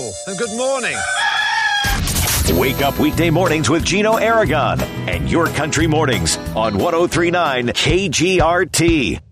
Hello and good morning. Wake up weekday mornings with Gino Aragon and Your Country Mornings on 103.9 KGRT.